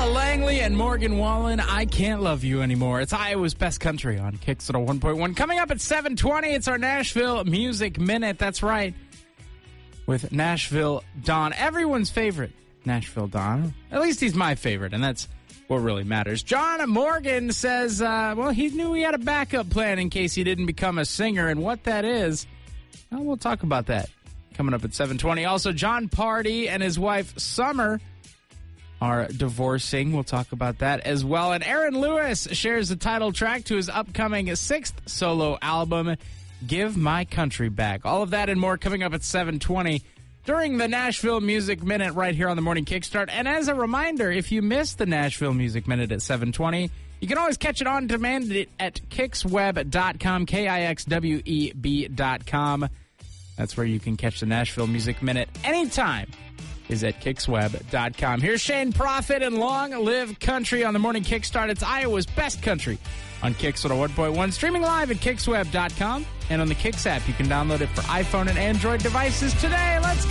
Ella Langley and Morgan Wallen, I Can't Love You Anymore. It's Iowa's Best Country on Kicks at a 1.1. Coming up at 7:20, it's our Nashville Music Minute. That's right. With Nashville Don, everyone's favorite Nashville Don. At least he's my favorite, and that's what really matters. John Morgan says, he knew he had a backup plan in case he didn't become a singer, and what that is, well, we'll talk about that coming up at 7:20. Also, John Party and his wife Summer are divorcing. We'll talk about that as well. And Aaron Lewis shares the title track to his upcoming 6th solo album, Give My Country Back. All of that and more coming up at 7:20 during the Nashville Music Minute right here on the Morning Kickstart. And as a reminder, if you missed the Nashville Music Minute at 7:20, you can always catch it on demand at KixWeb.com, KIXWEB.com. That's where you can catch the Nashville Music Minute anytime. Is at KixWeb.com. Here's Shane Prophet and Long Live Country on the Morning Kickstart. It's Iowa's Best Country on Kicks 101.1. Streaming live at KixWeb.com and on the Kicks app. You can download it for iPhone and Android devices today. Let's